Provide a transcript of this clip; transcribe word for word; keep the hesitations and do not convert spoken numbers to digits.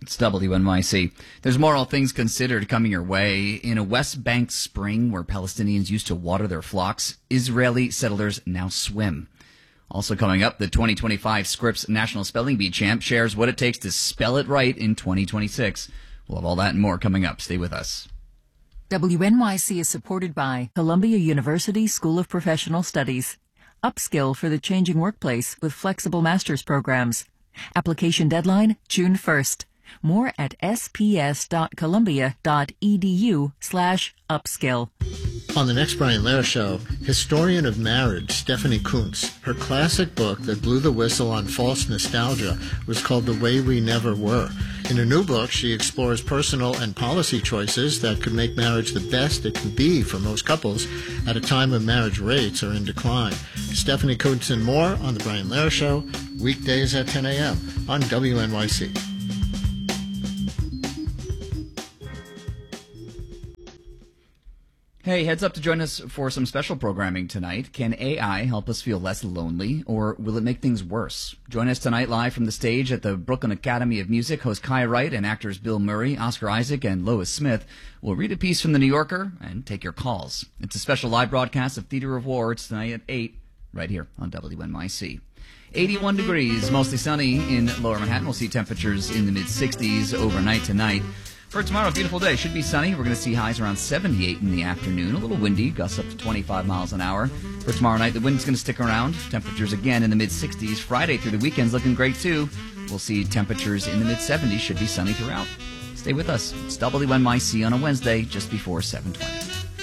It's W N Y C. There's more All Things Considered coming your way. In a West Bank spring where Palestinians used to water their flocks, Israeli settlers now swim. Also coming up, the twenty twenty-five Scripps National Spelling Bee champ shares what it takes to spell it right in twenty twenty-six. We'll have all that and more coming up. Stay with us. W N Y C is supported by Columbia University School of Professional Studies. Upskill for the changing workplace with flexible master's programs. Application deadline, June first. More at sps.columbia.edu slash upskill. On the next Brian Lehrer Show, historian of marriage Stephanie Kuntz. Her classic book that blew the whistle on false nostalgia was called The Way We Never Were. In her new book, she explores personal and policy choices that could make marriage the best it can be for most couples at a time when marriage rates are in decline. Stephanie Kuntz and more on the Brian Lehrer Show, weekdays at ten a.m. on W N Y C. Hey, heads up to join us for some special programming tonight. Can A I help us feel less lonely, or will it make things worse? Join us tonight live from the stage at the Brooklyn Academy of Music. Host Kai Wright and actors Bill Murray, Oscar Isaac, and Lois Smith will read a piece from The New Yorker and take your calls. It's a special live broadcast of Theater of War. It's tonight at eight, right here on W N Y C. eighty-one degrees, mostly sunny in lower Manhattan. We'll see temperatures in the mid-sixties overnight tonight. For tomorrow, beautiful day. Should be sunny. We're going to see highs around seventy-eight in the afternoon. A little windy, gusts up to twenty-five miles an hour. For tomorrow night, the wind's going to stick around. Temperatures again in the mid-sixties. Friday through the weekend's looking great, too. We'll see temperatures in the mid-seventies. Should be sunny throughout. Stay with us. It's W N Y C on a Wednesday, just before seven twenty.